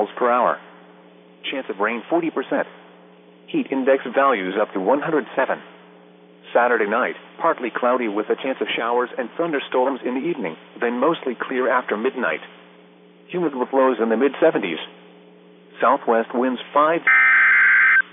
miles per hour. Chance of rain 40%. Heat index values up to 107. Saturday night, partly cloudy with a chance of showers and thunderstorms in the evening, then mostly clear after midnight. Humid with lows in the mid-70s. Southwest winds 5